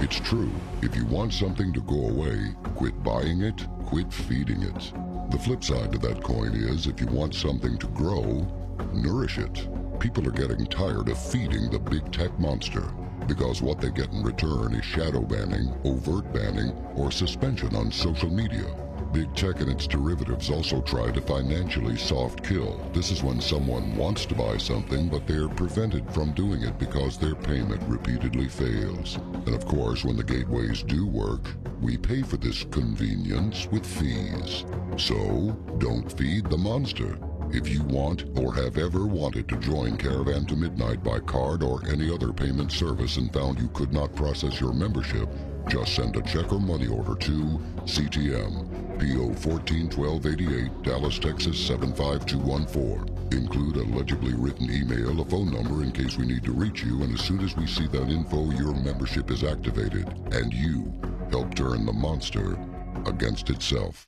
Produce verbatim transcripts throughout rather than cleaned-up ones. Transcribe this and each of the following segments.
It's true. If you want something to go away, quit buying it, quit feeding it. The flip side to that coin is if you want something to grow, nourish it. People are getting tired of feeding the big tech monster because what they get in return is shadow banning, overt banning, or suspension on social media. Big tech and its derivatives also try to financially soft kill. This is when someone wants to buy something, but they're prevented from doing it because their payment repeatedly fails. And of course, when the gateways do work, we pay for this convenience with fees. So, don't feed the monster. If you want or have ever wanted to join Caravan to Midnight by card or any other payment service and found you could not process your membership, just send a check or money order to C T M, P O fourteen twelve eighty-eight, Dallas, Texas seven five two one four. Include a legibly written email, a phone number in case we need to reach you, and as soon as we see that info, your membership is activated, and you help turn the monster against itself.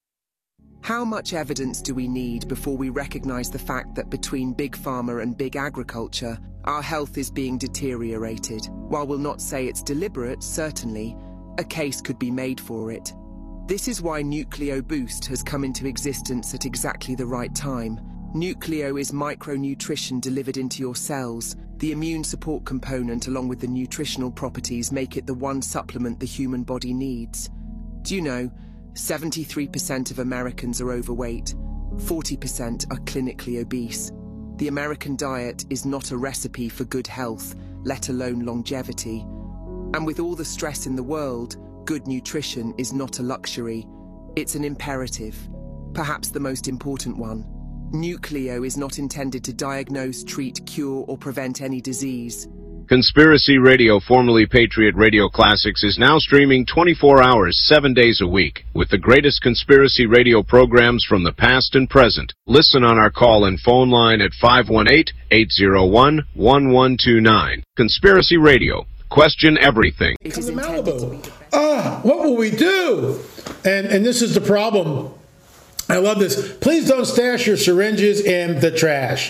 How much evidence do we need before we recognize the fact that between big pharma and big agriculture, our health is being deteriorated? While we'll not say it's deliberate, certainly, a case could be made for it. This is why Nucleo Boost has come into existence at exactly the right time. Nucleo is micronutrition delivered into your cells. The immune support component along with the nutritional properties make it the one supplement the human body needs. Do you know, seventy-three percent of Americans are overweight, forty percent are clinically obese. The American diet is not a recipe for good health, let alone longevity. And with all the stress in the world, good nutrition is not a luxury, it's an imperative, perhaps the most important one. Nucleo is not intended to diagnose, treat, cure, or prevent any disease. Conspiracy Radio, formerly Patriot Radio Classics, is now streaming twenty-four hours, seven days a week, with the greatest conspiracy radio programs from the past and present. Listen on our call and phone line at five one eight, eight zero one, one one two nine. Conspiracy Radio. Question everything. It is Come to intended to Malibu. be- Ah, what will we do? And and this is the problem. I love this. Please don't stash your syringes in the trash.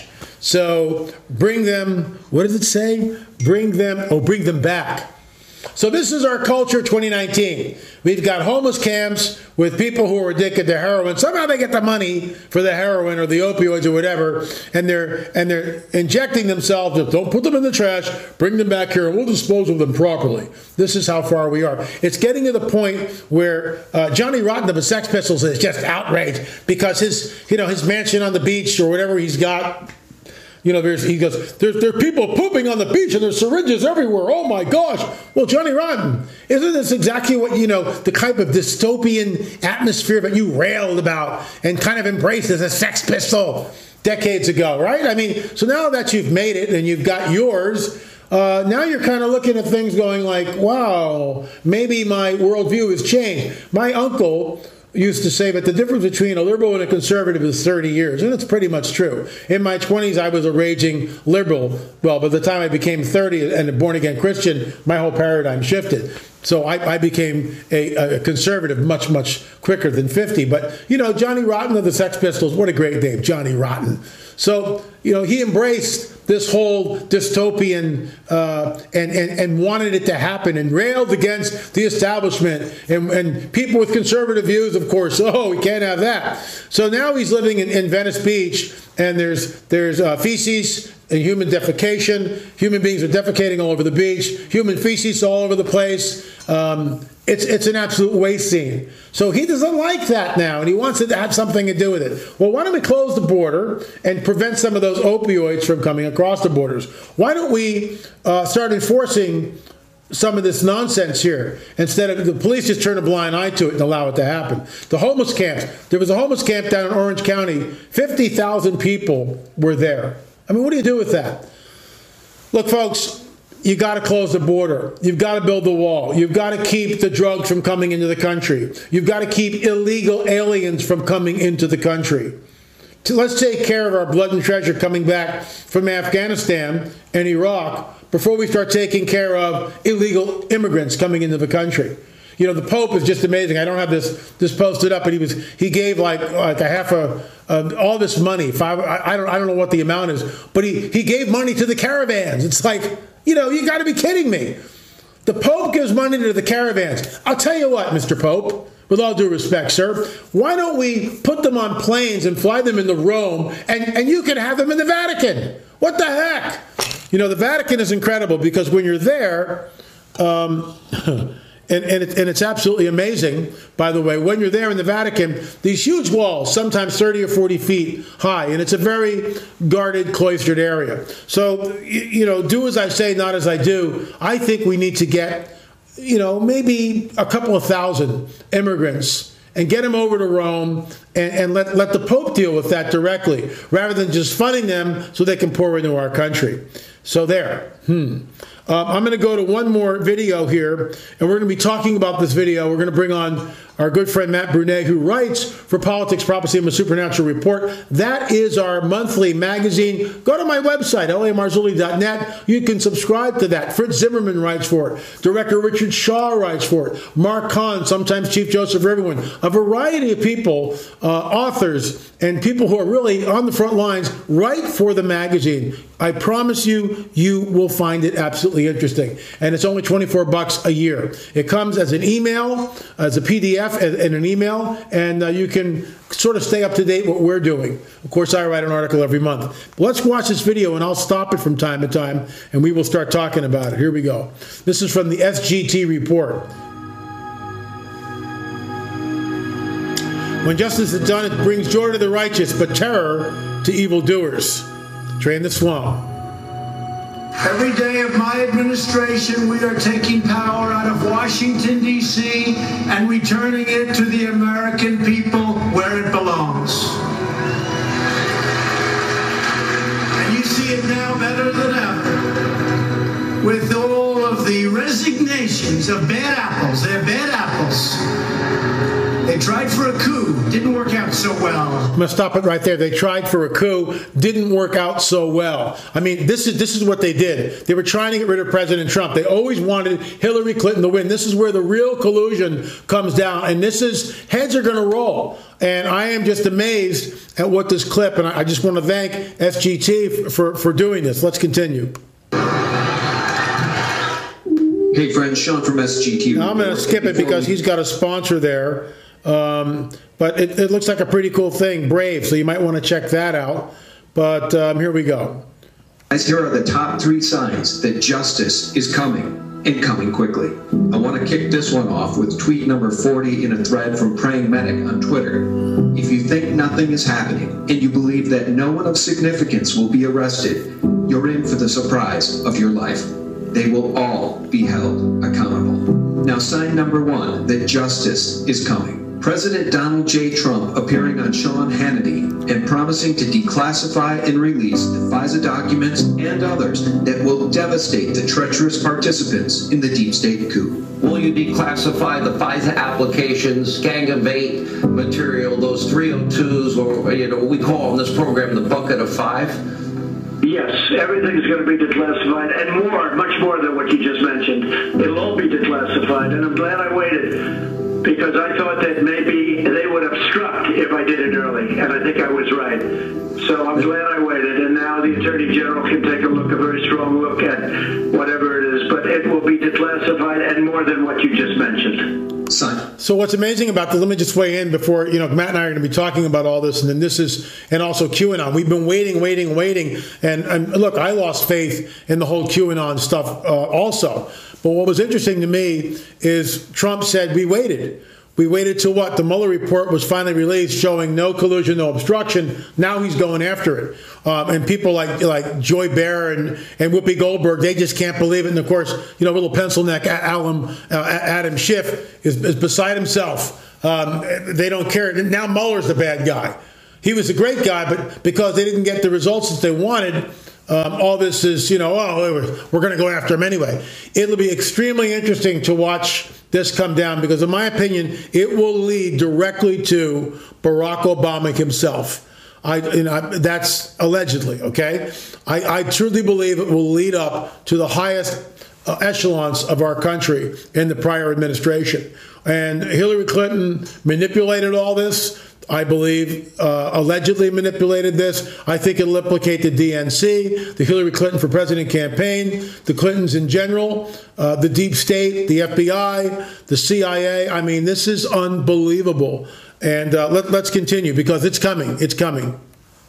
So bring them, what does it say? Bring them, oh, bring them back. So this is our culture twenty nineteen. We've got homeless camps with people who are addicted to heroin. Somehow they get the money for the heroin or the opioids or whatever, and they're and they're injecting themselves. Don't put them in the trash. Bring them back here, and we'll dispose of them properly. This is how far we are. It's getting to the point where uh, Johnny Rotten of the Sex Pistols is just outraged because his, you know, his mansion on the beach or whatever he's got. You know, there's, he goes, there's, there are people pooping on the beach and there's syringes everywhere. Oh, my gosh. Well, Johnny Rotten, isn't this exactly what, you know, the type of dystopian atmosphere that you railed about and kind of embraced as a Sex Pistol decades ago, right? I mean, so now that you've made it and you've got yours, uh, now you're kind of looking at things going like, wow, maybe my worldview has changed. My uncle used to say that the difference between a liberal and a conservative is thirty years, and it's pretty much true. In my twenties, I was a raging liberal. Well, by the time I became thirty and a born-again Christian, my whole paradigm shifted. So I, I became a, a conservative much, much quicker than fifty. But, you know, Johnny Rotten of the Sex Pistols, what a great name, Johnny Rotten. So, you know, he embraced this whole dystopian uh, and, and, and wanted it to happen and railed against the establishment. And, and people with conservative views, of course, oh, we can't have that. So now he's living in, in Venice Beach, and there's, there's uh, feces and human defecation. Human beings are defecating all over the beach. Human feces all over the place. Um, it's it's an absolute waste scene. So he doesn't like that now, and he wants it to have something to do with it. Well, why don't we close the border and prevent some of those opioids from coming across the borders? Why don't we uh, start enforcing some of this nonsense here instead of the police just turn a blind eye to it and allow it to happen? The homeless camps. There was a homeless camp down in Orange County. fifty thousand people were there. I mean, what do you do with that? Look, folks, you got to close the border. You've got to build the wall. You've got to keep the drugs from coming into the country. You've got to keep illegal aliens from coming into the country. Let's take care of our blood and treasure coming back from Afghanistan and Iraq before we start taking care of illegal immigrants coming into the country. You know, the Pope is just amazing. I don't have this this posted up, but he was he gave like like a half a uh, all this money. Five, I, I don't I don't know what the amount is, but he he gave money to the caravans. It's like, you know, you got to be kidding me. The Pope gives money to the caravans. I'll tell you what, Mister Pope, with all due respect, sir, why don't we put them on planes and fly them into Rome, and, and you can have them in the Vatican? What the heck? You know, the Vatican is incredible because when you're there, um, and, and, it, and it's absolutely amazing, by the way, when you're there in the Vatican, these huge walls, sometimes thirty or forty feet high, and it's a very guarded, cloistered area. So, you, you know, do as I say, not as I do. I think we need to get, you know, maybe a couple of thousand immigrants and get them over to Rome and, and let, let the Pope deal with that directly, rather than just funding them so they can pour into our country. So there. Hmm. Uh, I'm going to go to one more video here, and we're going to be talking about this video. We're going to bring on our good friend Matt Brunet, who writes for Politics, Prophecy, and the Supernatural Report. That is our monthly magazine. Go to my website, L A Marzulli dot net. You can subscribe to that. Fritz Zimmerman writes for it. Director Richard Shaw writes for it. Mark Kahn, sometimes Chief Joseph Irwin. A variety of people, uh, authors, and people who are really on the front lines write for the magazine. I promise you, you will find it absolutely interesting. And it's only twenty-four bucks a year. It comes as an email, as a P D F, and an email, and uh, you can sort of stay up to date what we're doing. Of course, I write an article every month. But let's watch this video, and I'll stop it from time to time, and we will start talking about it. Here we go. This is from the S G T report. When justice is done, it brings joy to the righteous, but terror to evildoers. Train the swamp. Every day of my administration, we are taking power out of Washington, D C and returning it to the American people where it belongs. And you see it now better than ever. With all of the resignations of bad apples, they're bad apples. They tried for a coup, didn't work out so well. I'm going to stop it right there. They tried for a coup, didn't work out so well. I mean, this is this is what they did. They were trying to get rid of President Trump. They always wanted Hillary Clinton to win. This is where the real collusion comes down, and this is, heads are going to roll. And I am just amazed at what this clip, and I just want to thank S G T for, for doing this. Let's continue. Hey friends, Sean from S G T. Now, I'm going to skip it because he's got a sponsor there. Um, but it, it looks like a pretty cool thing, Brave, so you might want to check that out. But um, here we go. Guys, here are the top three signs that justice is coming, and coming quickly. I want to kick this one off with tweet number forty in a thread from Praying Medic on Twitter. If you think nothing is happening, and you believe that no one of significance will be arrested, you're in for the surprise of your life. They will all be held accountable. Now, sign number one, that justice is coming. President Donald J. Trump appearing on Sean Hannity and promising to declassify and release the FISA documents and others that will devastate the treacherous participants in the deep state coup. Will you declassify the FISA applications, gang of eight material, those three oh twos, or, you know, we call in this program the bucket of five? Yes, everything's going to be declassified, and more, much more than what you just mentioned. It'll all be declassified, and I'm glad I waited, because I thought that maybe they would have struck if I did it early, and I think I was right. So I'm glad I waited, and now the Attorney General can take a look, a very strong look at whatever it is, but it will be declassified, and more than what you just mentioned. Son. So what's amazing about this, let me just weigh in before, you know, Matt and I are going to be talking about all this, and then this is, and also QAnon. We've been waiting, waiting, waiting, and, and look, I lost faith in the whole QAnon stuff uh, also. But what was interesting to me is Trump said we waited. We waited till what? The Mueller report was finally released showing no collusion, no obstruction. Now he's going after it. Um, and people like like Joy Behar and, and Whoopi Goldberg, they just can't believe it. And, of course, you know, little pencil neck Adam, uh, Adam Schiff is, is beside himself. Um, they don't care. Now Mueller's the bad guy. He was a great guy, but because they didn't get the results that they wanted, Um, all this is, you know, oh, we're going to go after him anyway. It'll be extremely interesting to watch this come down because, in my opinion, it will lead directly to Barack Obama himself. I, you know, that's allegedly, okay? I, I truly believe it will lead up to the highest uh, echelons of our country in the prior administration. And Hillary Clinton manipulated all this. I believe, uh, allegedly manipulated this. I think it'll implicate the D N C, the Hillary Clinton for President campaign, the Clintons in general, uh, the deep state, the F B I, the C I A. I mean, this is unbelievable. And uh, let, let's continue, because it's coming. It's coming.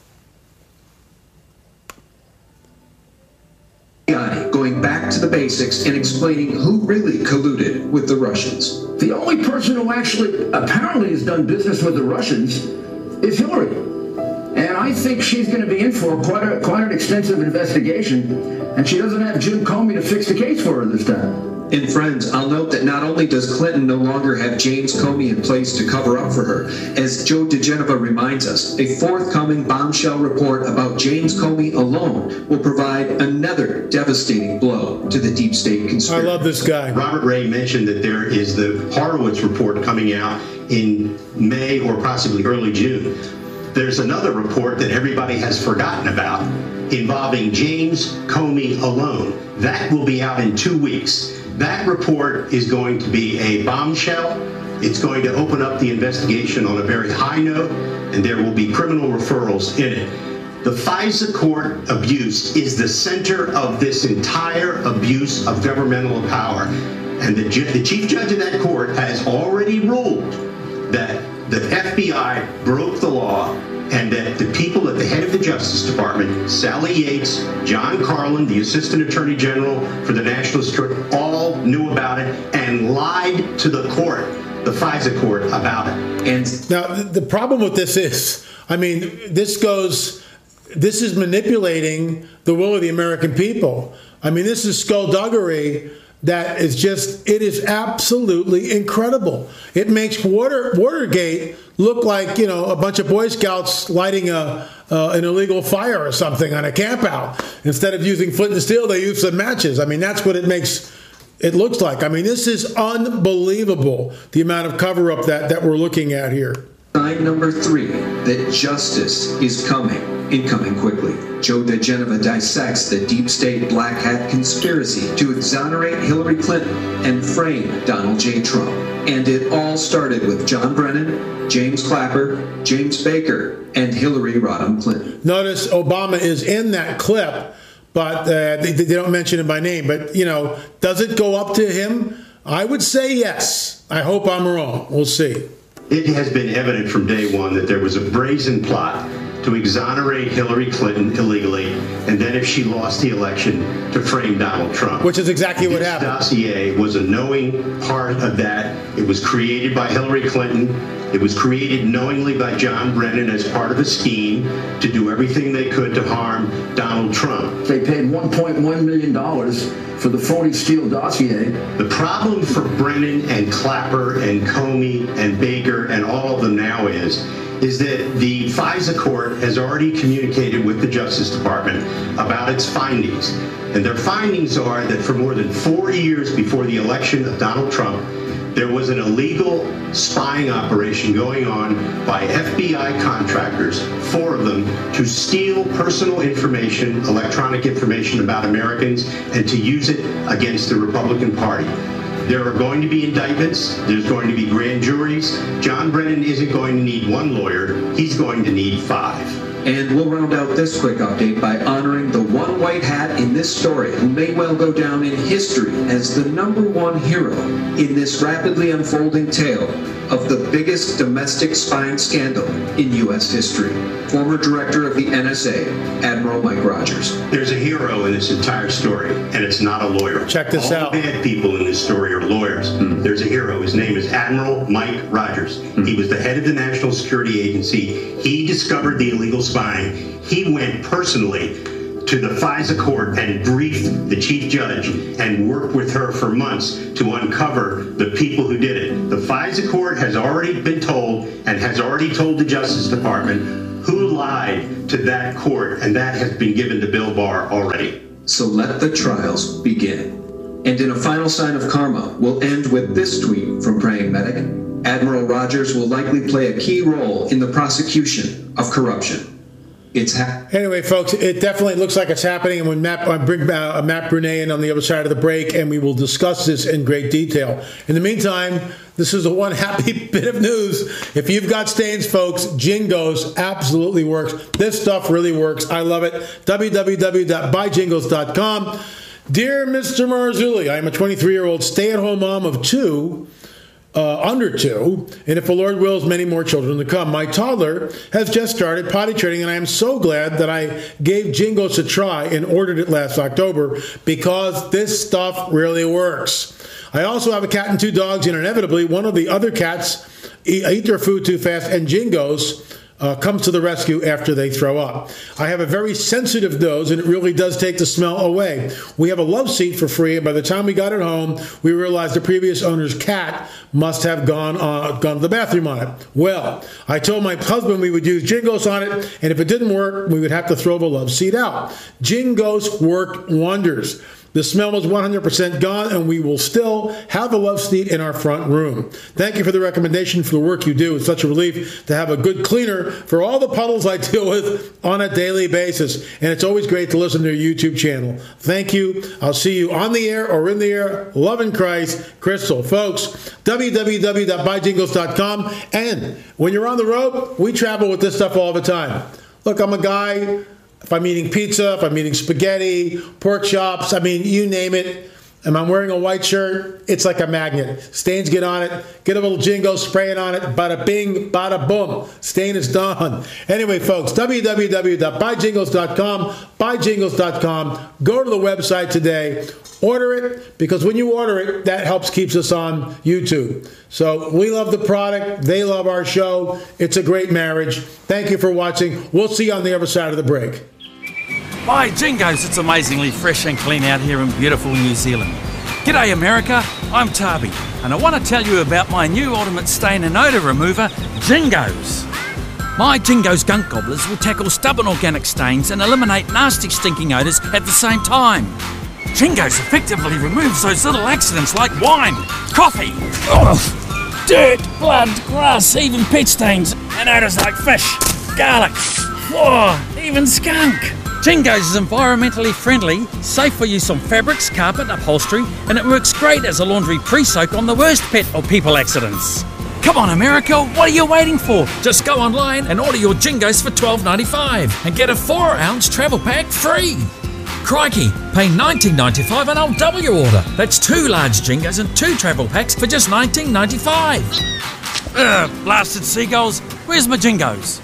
Going back to the basics and explaining who really colluded with the Russians. The only person who actually apparently has done business with the Russians is Hillary. And I think she's going to be in for quite, a, quite an extensive investigation, and she doesn't have Jim Comey to fix the case for her this time. And friends, I'll note that not only does Clinton no longer have James Comey in place to cover up for her, as Joe DeGenova reminds us, a forthcoming bombshell report about James Comey alone will provide another devastating blow to the deep state conspiracy. I love this guy. Robert Ray mentioned that there is the Horowitz report coming out in May or possibly early June. There's another report that everybody has forgotten about involving James Comey alone. That will be out in two weeks. That report is going to be a bombshell. It's going to open up the investigation on a very high note, and there will be criminal referrals in it. The FISA court abuse is the center of this entire abuse of governmental power. And the, the chief judge of that court has already ruled that the F B I broke the law, and that the people at the head of the Justice Department, Sally Yates, John Carlin, the Assistant Attorney General for the National Security, all knew about it and lied to the court, the FISA court, about it. And now, the problem with this is, I mean, this goes, this is manipulating the will of the American people. I mean, this is skullduggery that is just, it is absolutely incredible. It makes Water, Watergate look like, you know, a bunch of Boy Scouts lighting a uh, an illegal fire or something on a camp out. Instead of using flint and steel, they use some matches. I mean, that's what it makes it looks like. I mean, this is unbelievable, the amount of cover-up that, that we're looking at here. Sign number three, that justice is coming, and coming quickly. Joe DeGenova dissects the deep state black hat conspiracy to exonerate Hillary Clinton and frame Donald J. Trump. And it all started with John Brennan, James Clapper, James Baker, and Hillary Rodham Clinton. Notice Obama is in that clip, but uh, they, they don't mention him by name. But, you know, does it go up to him? I would say yes. I hope I'm wrong. We'll see. It has been evident from day one that there was a brazen plot to exonerate Hillary Clinton illegally, and then if she lost the election, to frame Donald Trump. Which is exactly what happened. This dossier was a knowing part of that. It was created by Hillary Clinton. It was created knowingly by John Brennan as part of a scheme to do everything they could to harm Donald Trump. They paid one point one million dollars for the phony Steele dossier. The problem for Brennan and Clapper and Comey and Baker and all of them now is is that the FISA court has already communicated with the Justice Department about its findings. And their findings are that for more than four years before the election of Donald Trump, there was an illegal spying operation going on by F B I contractors, four of them, to steal personal information, electronic information about Americans, and to use it against the Republican Party. There are going to be indictments. There's going to be grand juries. John Brennan isn't going to need one lawyer. He's going to need five. And we'll round out this quick update by honoring the one white hat in this story who may well go down in history as the number one hero in this rapidly unfolding tale of the biggest domestic spying scandal in U S history. Former director of the N S A, Admiral Mike Rogers. There's a hero in this entire story, and it's not a lawyer. Check this All out. The bad people in this story are lawyers. Mm. There's a hero. His name is Admiral Mike Rogers. Mm. He was the head of the National Security Agency. He discovered the illegal spying. He went personally to the FISA court and briefed the chief judge and worked with her for months to uncover the people who did it. The FISA court has already been told and has already told the Justice Department who lied to that court, and that has been given to Bill Barr already. So let the trials begin. And in a final sign of karma, we'll end with this tweet from Praying Medic. Admiral Rogers will likely play a key role in the prosecution of corruption. It's happening. Anyway, folks, it definitely looks like it's happening. And when Matt, I bring uh, Matt Brunet in on the other side of the break, and we will discuss this in great detail. In the meantime, this is the one happy bit of news. If you've got stains, folks, Jingos absolutely works. This stuff really works. I love it. w w w dot buy jingos dot com. Dear Mister Marzulli, I am a twenty-three-year-old stay-at-home mom of two. Uh, under two, and if the Lord wills, many more children to come. My toddler has just started potty training, and I am so glad that I gave Jingos a try and ordered it last October because this stuff really works. I also have a cat and two dogs, and inevitably one of the other cats eat, eat their food too fast, and Jingos Uh, comes to the rescue after they throw up. I have a very sensitive nose, and it really does take the smell away. We have a love seat for free, and by the time we got it home, we realized the previous owner's cat must have gone uh, gone to the bathroom on it. Well, I told my husband we would use Jingos on it, and if it didn't work, we would have to throw the love seat out. Jingos worked wonders. The smell is one hundred percent gone, and we will still have a love seat in our front room. Thank you for the recommendation, for the work you do. It's such a relief to have a good cleaner for all the puddles I deal with on a daily basis. And it's always great to listen to your YouTube channel. Thank you. I'll see you on the air or in the air. Love in Christ, Crystal. Folks, w w w dot buy jingos dot com. And when you're on the road, we travel with this stuff all the time. Look, I'm a guy... If I'm eating pizza, if I'm eating spaghetti, pork chops, I mean, you name it, and I'm wearing a white shirt, it's like a magnet. Stains get on it, get a little Jingo, spray it on it, bada bing, bada boom. Stain is done. Anyway, folks, w w w dot buy jingos dot com, buy jingos dot com. Go to the website today. Order it, because when you order it, that helps keeps us on YouTube. So we love the product. They love our show. It's a great marriage. Thank you for watching. We'll see you on the other side of the break. Buy Jingos. It's amazingly fresh and clean out here in beautiful New Zealand. G'day, America. I'm Tabi, and I want to tell you about my new ultimate stain and odour remover, Jingos. My Jingos Gunk Gobblers will tackle stubborn organic stains and eliminate nasty stinking odours at the same time. Jingos effectively removes those little accidents like wine, coffee, ugh, dirt, blood, grass, even pet stains, and odours like fish, garlic, whoa, even skunk. Jingos is environmentally friendly, safe for use on fabrics, carpet, upholstery, and it works great as a laundry pre-soak on the worst pet or people accidents. Come on, America, what are you waiting for? Just go online and order your Jingos for twelve ninety-five and get a four ounce travel pack free. Crikey, pay nineteen ninety-five and I'll double your order. That's two large Jingos and two travel packs for just nineteen ninety-five. Ugh, blasted seagulls, where's my Jingos?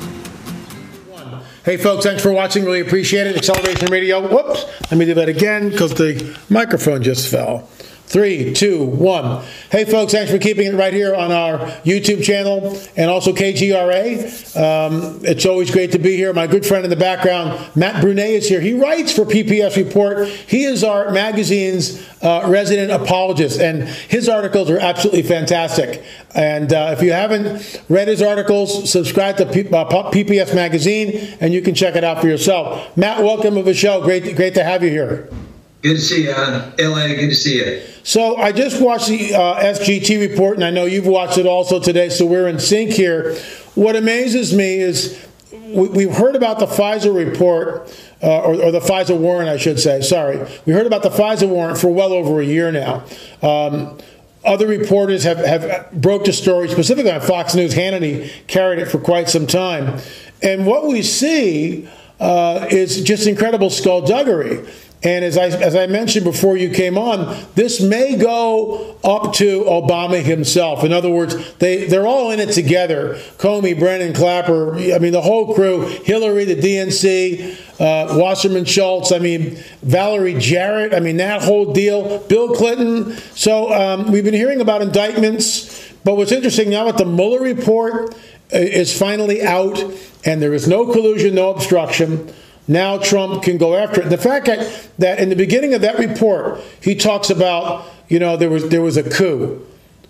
Hey, folks, thanks for watching. Really appreciate it. Acceleration Radio. Whoops. Let me do that again because the microphone just fell. Three, two, one. Hey, folks, thanks for keeping it right here on our YouTube channel and also K G R A. Um, it's always great to be here. My good friend in the background, Matt Brunet, is here. He writes for P P S Report. He is our magazine's uh, resident apologist, and his articles are absolutely fantastic. And uh, if you haven't read his articles, subscribe to P- uh, P P S Magazine, and you can check it out for yourself. Matt, welcome to the show. Great, great to have you here. Good to see you, uh, L A. Good to see you. So I just watched the uh, S G T report, and I know you've watched it also today, so we're in sync here. What amazes me is we, we've heard about the Pfizer report, uh, or, or the Pfizer warrant, I should say. Sorry. We heard about the Pfizer warrant for well over a year now. Um, other reporters have, have broke the story, specifically on Fox News. Hannity carried it for quite some time. And what we see uh, is just incredible skullduggery. And as I as I mentioned before you came on, this may go up to Obama himself. In other words, they, they're all in it together. Comey, Brennan, Clapper, I mean, the whole crew, Hillary, the D N C, uh, Wasserman Schultz, I mean, Valerie Jarrett, I mean, that whole deal, Bill Clinton. So um, we've been hearing about indictments. But what's interesting now that the Mueller report is finally out and there is no collusion, no obstruction, now Trump can go after it. The fact that, that in the beginning of that report, he talks about, you know, there was there was a coup.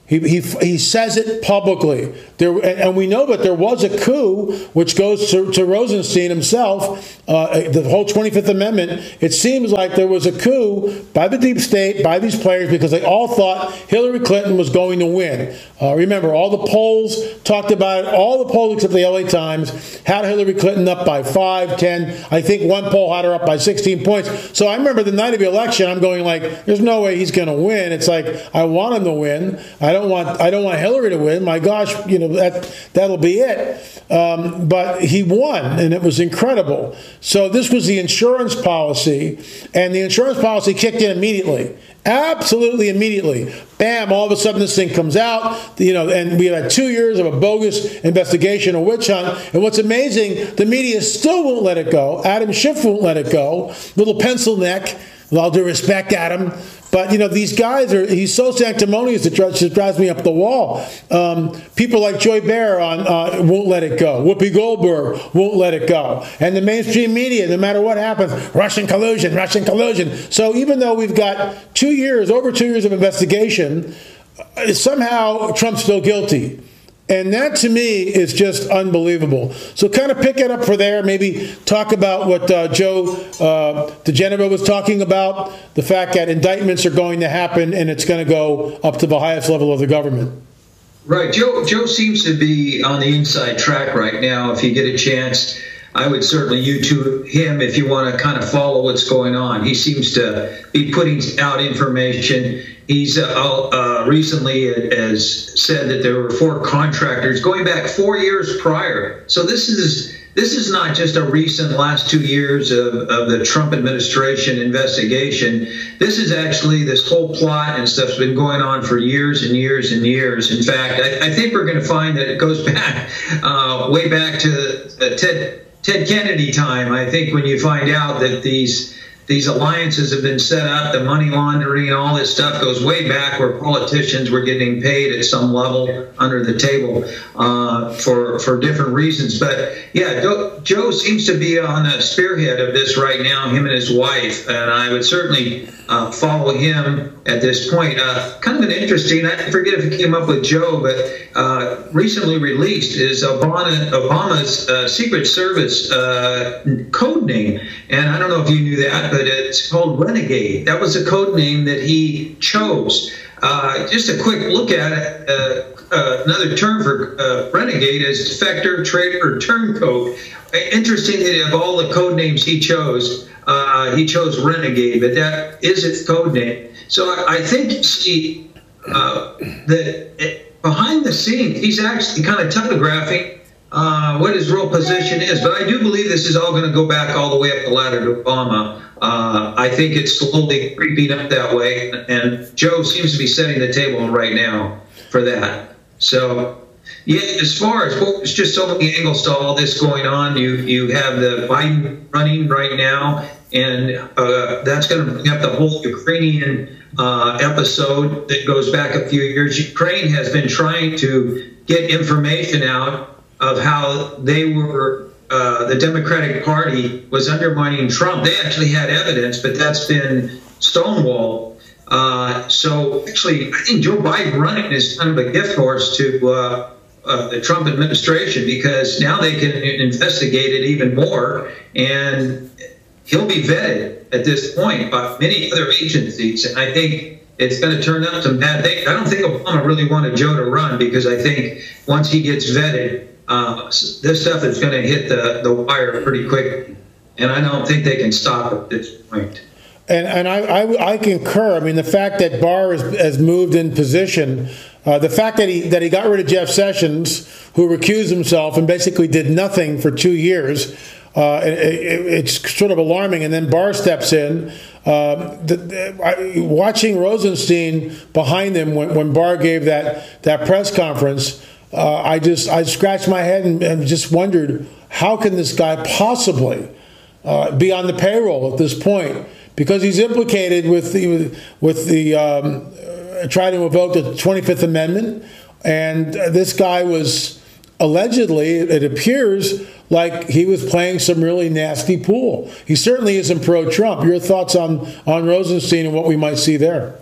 He, he he says it publicly. There, and, and we know that there was a coup, which goes to, to Rosenstein himself. Uh, the whole twenty-fifth Amendment. It seems like there was a coup by the deep state, by these players, because they all thought Hillary Clinton was going to win. Uh, remember, all the polls talked about it. All the polls except the L A Times had Hillary Clinton up by five, ten. I think one poll had her up by sixteen points. So I remember the night of the election, I'm going like, "There's no way he's going to win." It's like, I want him to win. I don't want I don't want Hillary to win. My gosh, you know, that that'll be it. Um, but he won, and it was incredible. So this was the insurance policy, and the insurance policy kicked in immediately. Absolutely immediately. Bam, all of a sudden this thing comes out, you know, and we had two years of a bogus investigation, a witch hunt. And what's amazing, the media still won't let it go. Adam Schiff won't let it go. Little pencil neck, with all due respect, Adam. But, you know, these guys are, he's so sanctimonious, it drives, it drives me up the wall. Um, people like Joy Behar on, uh, won't let it go. Whoopi Goldberg won't let it go. And the mainstream media, no matter what happens, Russian collusion, Russian collusion. So even though we've got two years, over two years of investigation, uh, somehow Trump's still guilty. And that, to me, is just unbelievable. So kind of pick it up for there. Maybe talk about what uh, Joe uh, DeGeneres was talking about, the fact that indictments are going to happen and it's going to go up to the highest level of the government. Right. Joe, Joe seems to be on the inside track right now. If you get a chance, I would certainly YouTube him if you want to kind of follow what's going on. He seems to be putting out information. He's uh, uh, recently has said that there were four contractors going back four years prior. So this is this is not just a recent last two years of, of the Trump administration investigation. This is actually, this whole plot and stuff's been going on for years and years and years. In fact, I, I think we're going to find that it goes back uh, way back to uh, Ted Ted Kennedy time. I think when you find out that these These alliances have been set up, the money laundering and all this stuff goes way back, where politicians were getting paid at some level under the table uh, for for different reasons. But yeah, Joe, Joe seems to be on the spearhead of this right now, him and his wife, and I would certainly uh, follow him at this point. Uh, kind of an interesting, I forget if it came up with Joe, but uh, recently released is Obama, Obama's uh, Secret Service uh, code name. And I don't know if you knew that, but it's called Renegade. That was a code name that he chose. Uh, just a quick look at it. Uh, uh, another term for uh, renegade is defector, traitor, or turncoat. Interesting that of all the code names he chose, uh, he chose Renegade, but that is its code name. So I, I think see, uh, that it, behind the scenes, he's actually kind of telegraphing Uh, what his real position is. But I do believe this is all going to go back all the way up the ladder to Obama. Uh, I think it's slowly creeping up that way, and Joe seems to be setting the table right now for that. So, yeah, as far as, well, there's just so many angles to all this going on. You you have the Biden running right now, and uh, that's going to bring up the whole Ukrainian uh, episode that goes back a few years. Ukraine has been trying to get information out of how they were, uh, the Democratic Party was undermining Trump. They actually had evidence, but that's been stonewalled. Uh, so actually, I think Joe Biden running is kind of a gift horse to uh, uh, the Trump administration, because now they can investigate it even more, and he'll be vetted at this point by many other agencies. And I think it's going to turn up some bad things. I don't think Obama really wanted Joe to run, because I think once he gets vetted, Uh, this stuff is going to hit the, the wire pretty quickly, and I don't think they can stop at this point. And and I, I, I concur. I mean, the fact that Barr has, has moved in position, uh, the fact that he that he got rid of Jeff Sessions, who recused himself and basically did nothing for two years, uh, it, it, it's sort of alarming. And then Barr steps in. Uh, the, the, I, watching Rosenstein behind him when, when Barr gave that that press conference. Uh, I just I scratched my head and, and just wondered, how can this guy possibly uh, be on the payroll at this point? Because he's implicated with the with the um, uh, trying to invoke the twenty-fifth Amendment, and uh, this guy was allegedly, it appears like he was playing some really nasty pool. He certainly isn't pro-Trump. Your thoughts on on Rosenstein and what we might see there?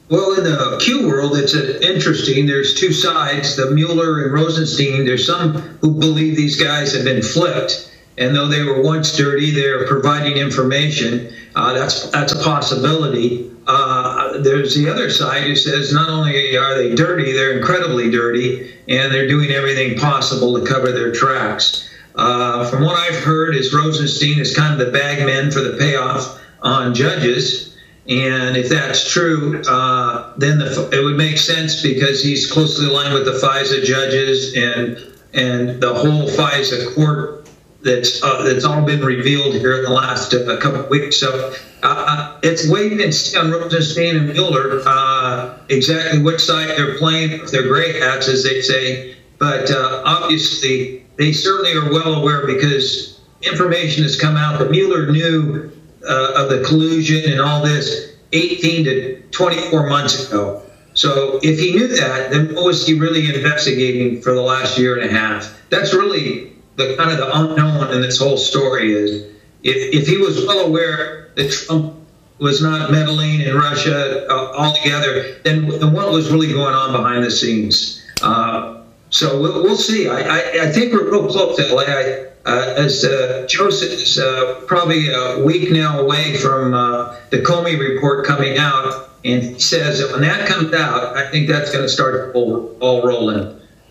Well, in the Q world, it's interesting. There's two sides, the Mueller and Rosenstein. There's some who believe these guys have been flipped. And though they were once dirty, they're providing information. Uh, that's that's a possibility. Uh, there's the other side who says not only are they dirty, they're incredibly dirty, and they're doing everything possible to cover their tracks. Uh, from what I've heard, is Rosenstein is kind of the bagman for the payoff on judges. And if that's true, uh, then the, it would make sense because he's closely aligned with the FISA judges and and the whole FISA court that's uh, that's all been revealed here in the last uh, couple of weeks. So uh, it's waiting and see on Rosenstein and Mueller uh, exactly which side they're playing, if they're gray hats, as they say. But uh, obviously, they certainly are well aware because information has come out that Mueller knew Uh, of the collusion and all this eighteen to twenty-four months ago. So if he knew that, then what was he really investigating for the last year and a half? That's really the kind of the unknown in this whole story is if, if he was well aware that Trump was not meddling in Russia uh, altogether, then, then what was really going on behind the scenes? Uh, so we'll, we'll see. I, I, I think we're real close to L A. I, Uh, as uh, Joseph is uh, probably a week now away from uh, the Comey report coming out, and he says that when that comes out, I think that's going to start all, all rolling.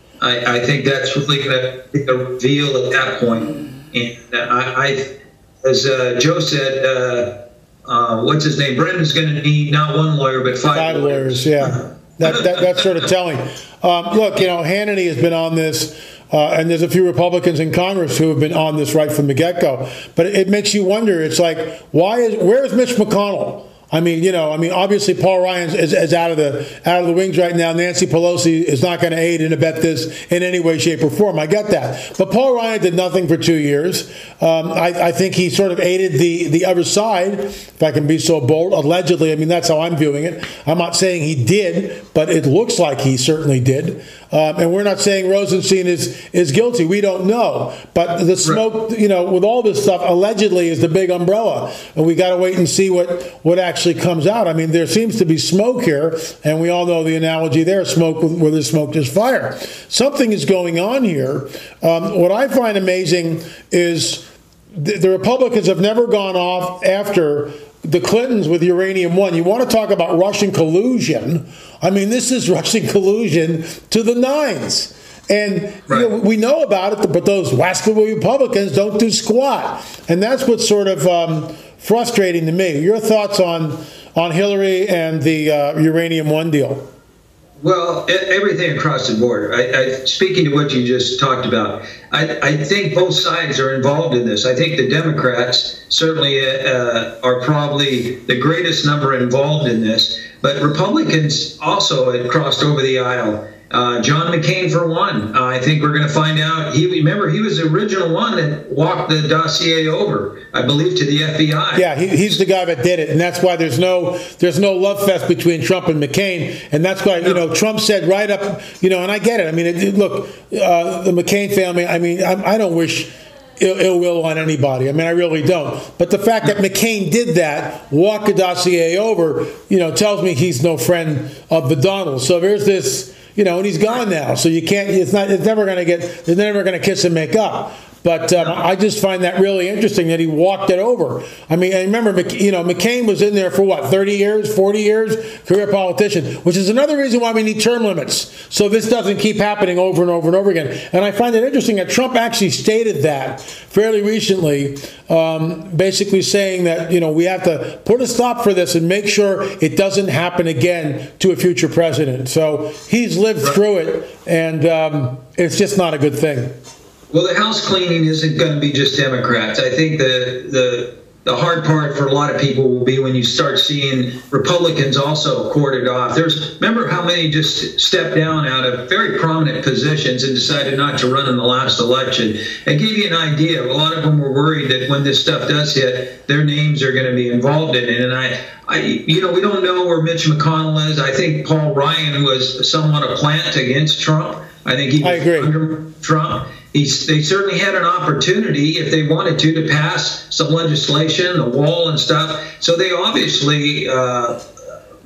I, I think that's really going to be a reveal at that point. And uh, I, I, as uh, Joe said, uh, uh, what's his name? Brendan's going to need not one lawyer but five, five lawyers. lawyers. Yeah, that, that that's sort of telling. Um, look, you know, Hannity has been on this. Uh, and there's a few Republicans in Congress who have been on this right from the get-go. But it, it makes you wonder. It's like, why is where is Mitch McConnell? I mean, you know, I mean, obviously Paul Ryan is, is out of the out of the wings right now. Nancy Pelosi is not going to aid and abet this in any way, shape, or form. I get that. But Paul Ryan did nothing for two years. Um, I, I think he sort of aided the, the other side, if I can be so bold, allegedly. I mean, that's how I'm viewing it. I'm not saying he did, but it looks like he certainly did. Um, and we're not saying Rosenstein is, is guilty. We don't know. But the smoke, you know, with all this stuff, allegedly is the big umbrella. And we got to wait and see what, what actually comes out. I mean, there seems to be smoke here, and we all know the analogy there, smoke where there's smoke, there's fire. Something is going on here. Um, what I find amazing is the, the Republicans have never gone off after the Clintons with uranium one. You want to talk about Russian collusion? I mean, this is Russian collusion to the nines. And right. you know, we know about it, but those rascal Republicans don't do squat. And that's what's sort of um, frustrating to me. Your thoughts on, on Hillary and the uh, uranium one deal? Well, everything across the board. I, I, speaking to what you just talked about, I, I think both sides are involved in this. I think the Democrats certainly uh, are probably the greatest number involved in this, but Republicans also had crossed over the aisle. Uh, John McCain, for one, uh, I think we're going to find out. He remember he was the original one that walked the dossier over, I believe, to the F B I. Yeah, he, he's the guy that did it, and that's why there's no there's no love fest between Trump and McCain, and that's why you know Trump said right up, you know, and I get it. I mean, it, it, look, uh, the McCain family. I mean, I, I don't wish Ill, ill will on anybody. I mean, I really don't. But the fact that McCain did that, walked the dossier over, you know, tells me he's no friend of the Donald. So there's this. You know, and he's gone now, so you can't. It's not. It's never going to get. They're never going to kiss and make up. But um, I just find that really interesting that he walked it over. I mean, I remember, you know, McCain was in there for what, thirty years, forty years, career politician, which is another reason why we need term limits. So this doesn't keep happening over and over and over again. And I find it interesting that Trump actually stated that fairly recently, um, basically saying that, you know, we have to put a stop for this and make sure it doesn't happen again to a future president. So he's lived through it, and um, it's just not a good thing. Well, the house cleaning isn't going to be just Democrats. I think the the the hard part for a lot of people will be when you start seeing Republicans also corded off. There's remember how many just stepped down out of very prominent positions and decided not to run in the last election. I gave you an idea. A lot of them were worried that when this stuff does hit, their names are going to be involved in it. And I, I, you know, we don't know where Mitch McConnell is. I think Paul Ryan was somewhat a plant against Trump. I think he was I agree. under Trump. He's, they certainly had an opportunity, if they wanted to, to pass some legislation, the wall and stuff. So they obviously uh,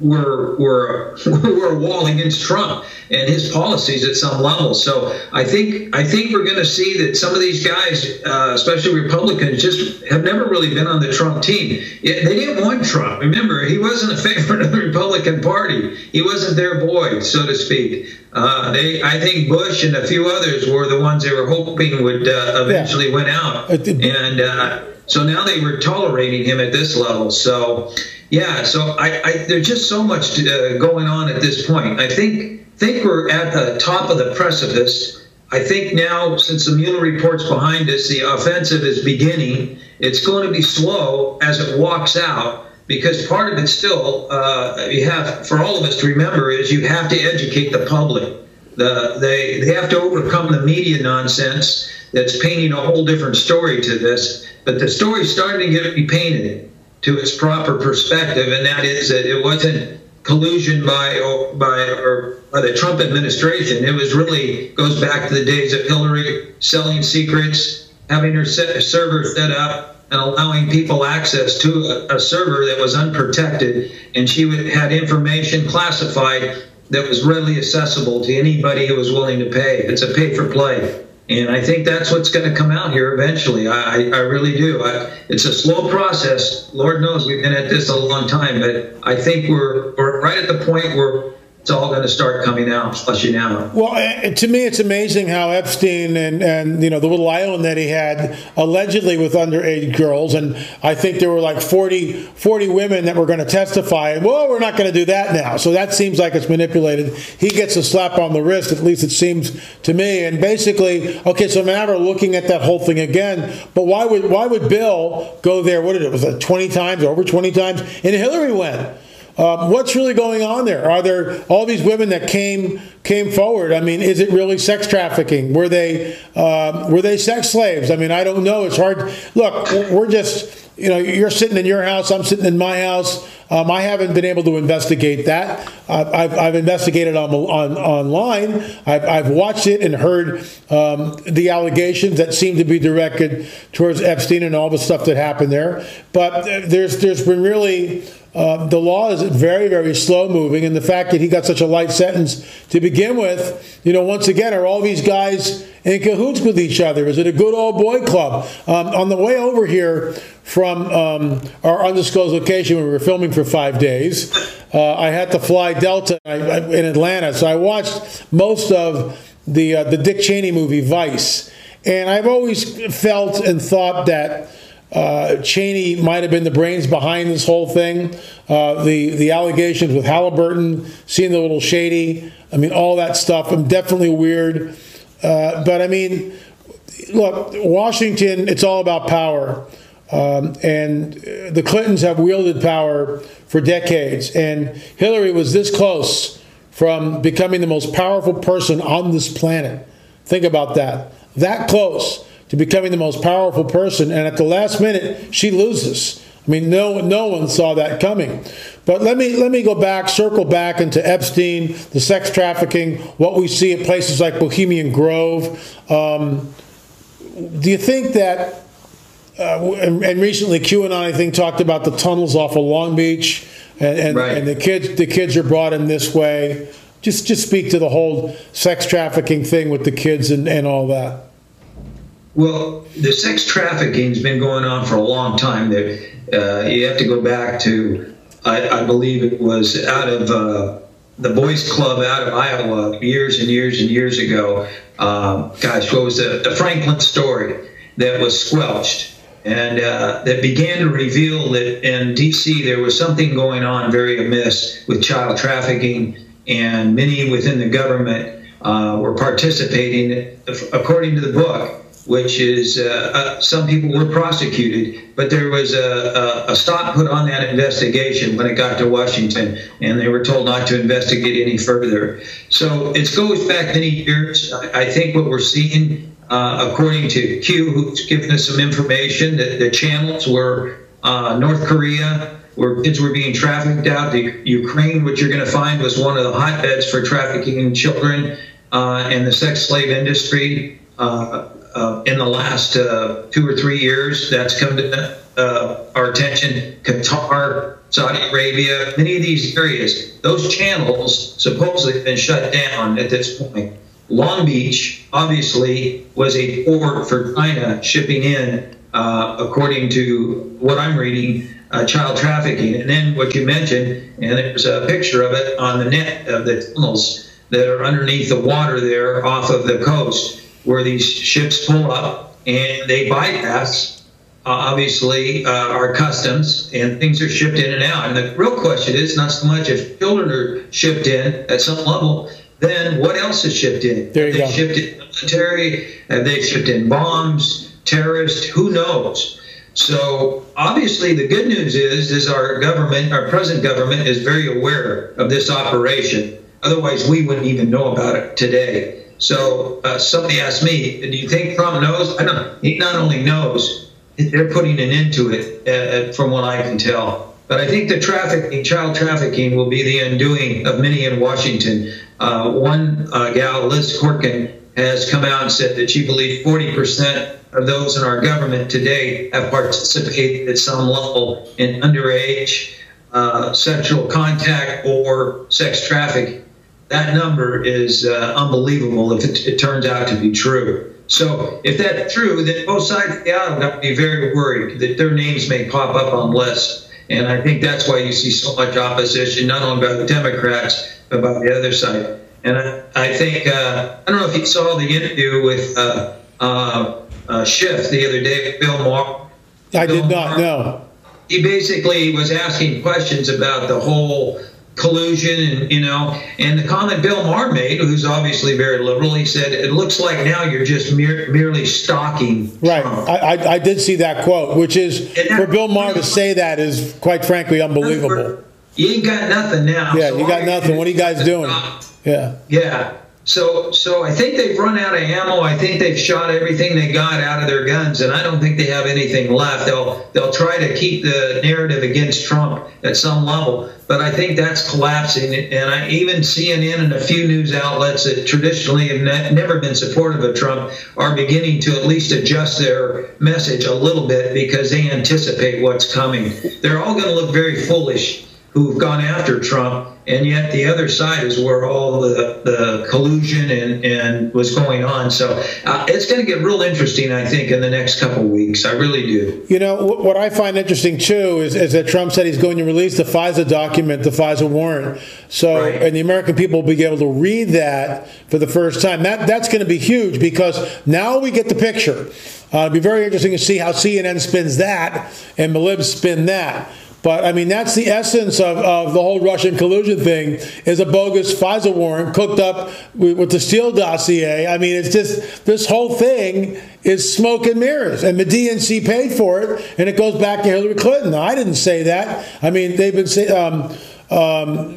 were were were a wall against Trump and his policies at some level. So I think I think we're going to see that some of these guys, uh, especially Republicans, just have never really been on the Trump team. It, they didn't want Trump. Remember, he wasn't a favorite of the Republican Party. He wasn't their boy, so to speak. Uh, they, I think Bush and a few others were the ones they were hoping would uh, eventually yeah. win out. And uh, so now they were tolerating him at this level. So, yeah, so I, I, there's just so much to, uh, going on at this point. I think think we're at the top of the precipice. I think now, since the Mueller report's behind us, the offensive is beginning. It's going to be slow as it walks out, because part of it still, uh, you have, for all of us to remember, is you have to educate the public. The, they, they have to overcome the media nonsense that's painting a whole different story to this. But the story's starting to get be painted to its proper perspective, and that is that it wasn't collusion by or by or by the Trump administration. It was really goes back to the days of Hillary selling secrets, having her set, server set up, and allowing people access to a, a server that was unprotected, and she would, had information classified that was readily accessible to anybody who was willing to pay. It's a pay for play. And I think that's what's going to come out here eventually. I, I really do. I, it's a slow process. Lord knows we've been at this a long time, but I think we're, we're right at the point where it's all going to start coming out, flushing out. Well, to me, it's amazing how Epstein and, and you know, the little island that he had allegedly with underage girls, and I think there were like forty, forty women that were going to testify, and, well, we're not going to do that now. So that seems like it's manipulated. He gets a slap on the wrist, at least it seems to me. And basically, okay, so now we're looking at that whole thing again, but why would why would Bill go there, what did it, was it twenty times, over twenty times, and Hillary went? Um, what's really going on there? Are there all these women that came came forward? I mean, is it really sex trafficking? Were they uh, were they sex slaves? I mean, I don't know. It's hard. Look, we're just, you know, you're sitting in your house, I'm sitting in my house. Um, I haven't been able to investigate that. Uh, I've, I've investigated on, on online. I've, I've watched it and heard um, the allegations that seem to be directed towards Epstein and all the stuff that happened there. But there's there's been really uh, the law is very, very slow moving, and the fact that he got such a light sentence to begin with, you know, once again, are all these guys in cahoots with each other? Is it a good old boy club? Um, on the way over here from um, our undisclosed location where we were filming for five days, uh, I had to fly Delta in Atlanta, so I watched most of the uh, the Dick Cheney movie Vice, and I've always felt and thought that uh, Cheney might have been the brains behind this whole thing. Uh, the the allegations with Halliburton seemed a little shady. I mean, all that stuff. I'm definitely weird, uh, but I mean, look, Washington. It's all about power. Um, and the Clintons have wielded power for decades, and Hillary was this close from becoming the most powerful person on this planet. Think about that. That close to becoming the most powerful person, and at the last minute, she loses. I mean, no, no one saw that coming. But let me let me go back, circle back into Epstein, the sex trafficking, what we see at places like Bohemian Grove. Um, do you think that? Uh, and, and recently, QAnon, I think, talked about the tunnels off of Long Beach, and, and, right. and the kids the kids are brought in this way. Just just speak to the whole sex trafficking thing with the kids and, and all that. Well, the sex trafficking's been going on for a long time. There, uh, you have to go back to, I, I believe it was out of uh, the Boys Club out of Iowa years and years and years ago. Um, gosh, what was the, the Franklin story that was squelched? And uh, that began to reveal that in D C there was something going on very amiss with child trafficking, and many within the government uh, were participating, according to the book, which is uh, uh, some people were prosecuted, but there was a, a, a stop put on that investigation when it got to Washington, and they were told not to investigate any further. So it goes back many years. I, I think what we're seeing, Uh, according to Q, who's given us some information, that the channels were uh, North Korea, where kids were being trafficked out. The Ukraine, which you're going to find was one of the hotbeds for trafficking children, uh, and the sex slave industry. Uh, uh, in the last uh, two or three years, that's come to uh, our attention. Qatar, Saudi Arabia, many of these areas, those channels supposedly have been shut down at this point. Long Beach, obviously, was a port for China shipping in, uh, according to what I'm reading, uh, child trafficking. And then what you mentioned, and there's a picture of it on the net of the tunnels that are underneath the water there off of the coast, where these ships pull up and they bypass Uh, obviously, uh, our customs, and things are shipped in and out. And the real question is not so much if children are shipped in at some level, then what else is shipped in? There you Have they go. shipped in military? Have they shipped in bombs, terrorists? Who knows? So obviously, the good news is, is our government, our present government, is very aware of this operation. Otherwise, we wouldn't even know about it today. So uh, somebody asked me, do you think Trump knows? I don't. He not only knows, they're putting an end to it, uh, from what I can tell. But I think the trafficking, child trafficking, will be the undoing of many in Washington. Uh, one uh, gal, Liz Corkin, has come out and said that she believes forty percent of those in our government today have participated at some level in underage uh, sexual contact or sex trafficking. That number is uh, unbelievable if it, it turns out to be true. So if that's true, then both sides of the aisle got to be very worried that their names may pop up on lists. And I think that's why you see so much opposition, not only by the Democrats, but by the other side. And I, I think, uh, I don't know if you saw the interview with uh, uh, uh, Schiff the other day with Bill Maher. I Bill did not Maher. know. He basically was asking questions about the whole collusion, and you know, and the comment Bill Maher made, who's obviously very liberal, he said, it looks like now you're just mere, merely stalking Right. Trump. I, I, I did see that quote, which is, And that- for Bill Maher to say that is, quite frankly, unbelievable. You ain't got nothing now. Yeah, so you got all nothing. What are you guys doing? Stop. Yeah. Yeah. So, so I think they've run out of ammo. I think they've shot everything they got out of their guns, and I don't think they have anything left. They'll they'll try to keep the narrative against Trump at some level, but I think that's collapsing. And I even C N N and a few news outlets that traditionally have ne- never been supportive of Trump are beginning to at least adjust their message a little bit because they anticipate what's coming. They're all going to look very foolish who've gone after Trump, and yet the other side is where all the, the collusion and, and was going on. So uh, it's going to get real interesting, I think, in the next couple of weeks. I really do. You know, wh- what I find interesting, too, is, is that Trump said he's going to release the FISA document, the FISA warrant. So, Right. and the American people will be able to read that for the first time. That That's going to be huge because now we get the picture. Uh, it'll be very interesting to see how C N N spins that and Malib spin that. But, I mean, that's the essence of, of the whole Russian collusion thing, is a bogus FISA warrant cooked up with, with the Steele dossier. I mean, it's just, this whole thing is smoke and mirrors. And the D N C paid for it, and it goes back to Hillary Clinton. Now, I didn't say that. I mean, they've been saying... Um, um,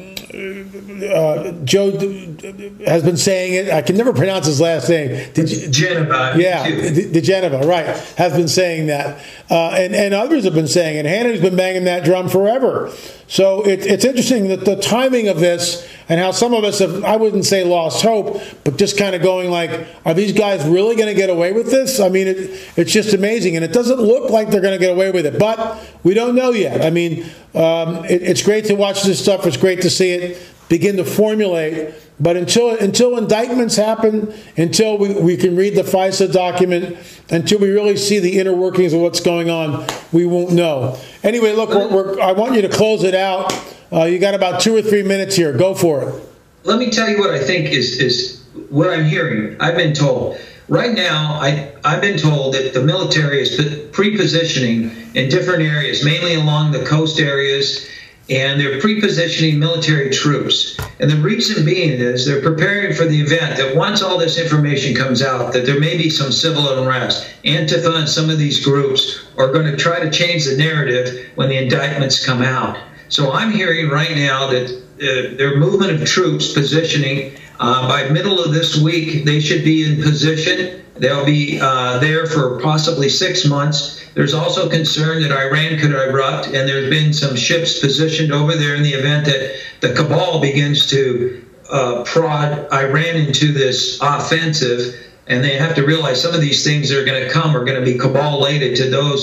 Uh, Joe has been saying it. I can never pronounce his last name. Did Geneva. Yeah, the Geneva, right, has been saying that. Uh, and, and others have been saying it. Hannity's been banging that drum forever. So it, it's interesting that the timing of this and how some of us have, I wouldn't say lost hope, but just kind of going like, are these guys really going to get away with this? I mean, it, it's just amazing. And it doesn't look like they're going to get away with it, but we don't know yet. I mean, um, it, it's great to watch this stuff. It's great to see it begin to formulate. But until until indictments happen, until we, we can read the FISA document, until we really see the inner workings of what's going on, we won't know. Anyway, look, we're, we're, I want you to close it out. Uh, you got about two or three minutes here. Go for it. Let me tell you what I think is, is what I'm hearing. I've been told. Right now, I, I've been told that the military is pre-positioning in different areas, mainly along the coast areas, and they're pre-positioning military troops. And the reason being is they're preparing for the event that once all this information comes out, that there may be some civil unrest. Antifa and some of these groups are going to try to change the narrative when the indictments come out. So I'm hearing right now that uh, their movement of troops positioning, uh, by middle of this week, they should be in position. They'll be uh, there for possibly six months. There's also concern that Iran could erupt, and there's been some ships positioned over there in the event that the cabal begins to uh, prod Iran into this offensive. And they have to realize some of these things that are going to come are going to be cabal-related to those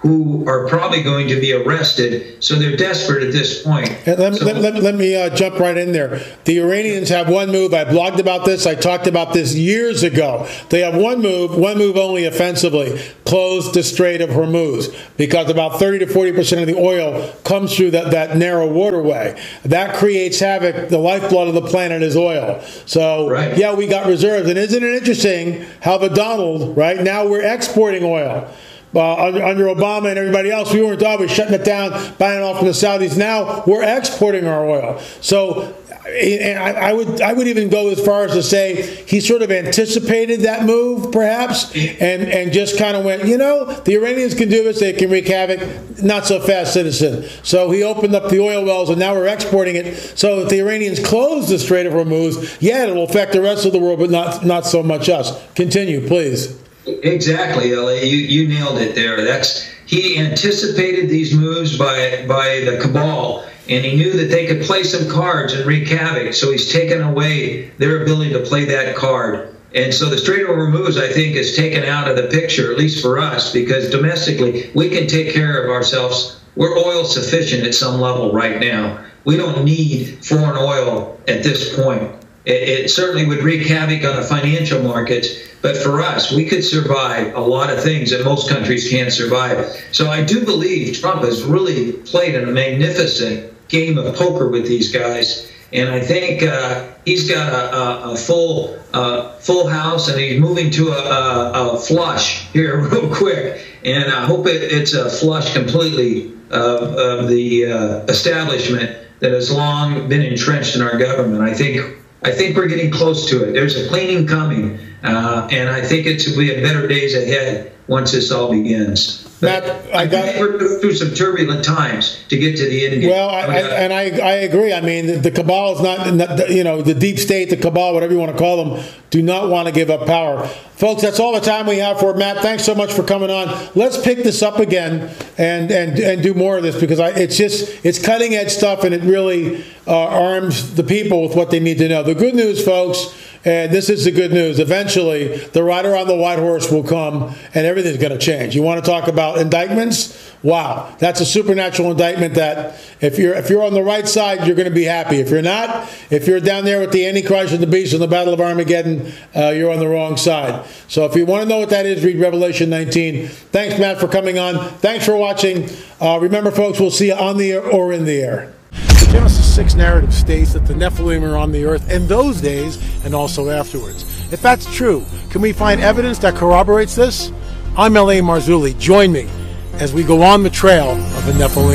who are probably going to be arrested. So they're desperate at this point. And let, so, let, let, let me uh, jump right in there. The Iranians have one move. I blogged about this. I talked about this years ago. They have one move, one move only offensively, close the Strait of Hormuz, because about thirty to forty percent of the oil comes through that, that narrow waterway. That creates havoc. The lifeblood of the planet is oil. So, right. yeah, we got reserves. And isn't it interesting how the Donald, right, now we're exporting oil. Uh, under, under Obama and everybody else, we weren't always shutting it down, buying it off from the Saudis. Now we're exporting our oil. So and I, I would I would even go as far as to say he sort of anticipated that move, perhaps, and, and just kind of went, you know, the Iranians can do this, they can wreak havoc, not so fast, citizen. So he opened up the oil wells, and now we're exporting it. So if the Iranians close the Strait of Hormuz, yeah, it will affect the rest of the world, but not not so much us. Continue, please. Exactly, L A. You you nailed it there. That's he anticipated these moves by by the cabal, and he knew that they could play some cards and wreak havoc. So he's taken away their ability to play that card. And so the Strait of Hormuz, I think, is taken out of the picture, at least for us, because domestically we can take care of ourselves. We're oil sufficient at some level right now. We don't need foreign oil at this point. It, it certainly would wreak havoc on the financial markets, but for us, we could survive a lot of things that most countries can't survive. So I do believe Trump has really played a magnificent game of poker with these guys, and I think uh, he's got a, a, a full uh, full house, and he's moving to a, a, a flush here real quick, and I hope it, it's a flush completely of, of the uh, establishment that has long been entrenched in our government. I think I think we're getting close to it. There's a cleaning coming, uh, and I think it's will be a better days ahead once this all begins. But Matt, I got think we're through some turbulent times to get to the end game. Well, I, I, and I, I agree. I mean, the, the cabal is not, not, you know, the deep state, the cabal, whatever you want to call them, do not want to give up power. Folks, that's all the time we have for it. Matt, thanks so much for coming on. Let's pick this up again and and, and do more of this, because I, it's just, it's cutting edge stuff, and it really uh, arms the people with what they need to know. The good news, folks, and this is the good news, eventually the rider on the white horse will come and everything's going to change. You want to talk about indictments? Wow, that's a supernatural indictment that if you're if you're on the right side, you're going to be happy. If you're not, if you're down there with the Antichrist and the beast in the Battle of Armageddon, uh, you're on the wrong side. So if you want to know what that is, read Revelation nineteen. Thanks, Matt, for coming on. Thanks for watching. Uh, remember, folks, we'll see you on the air or in the air. The Genesis six narrative states that the Nephilim are on the earth in those days and also afterwards. If that's true, can we find evidence that corroborates this? I'm L A Marzulli. Join me as we go on the trail of the Nephilim.